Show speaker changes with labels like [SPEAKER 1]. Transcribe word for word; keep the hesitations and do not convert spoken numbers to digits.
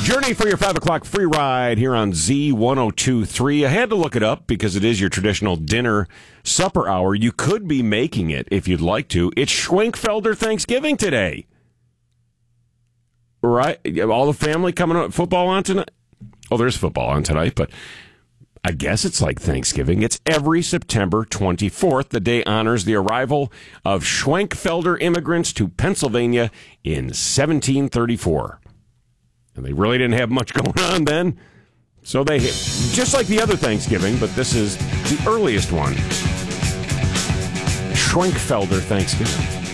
[SPEAKER 1] Journey for your five o'clock free ride here on Z ten twenty-three. I had to look it up because it is your traditional dinner supper hour. You could be making it if you'd like to. It's Schwenkfelder Thanksgiving today. Right? All the family coming on. Football on tonight? Oh, there's football on tonight, but I guess it's like Thanksgiving. It's every September twenty-fourth. The day honors the arrival of Schwenkfelder immigrants to Pennsylvania in seventeen thirty-four. And they really didn't have much going on then. So they, just like the other Thanksgiving, but this is the earliest one. Schwenkfelder Thanksgiving.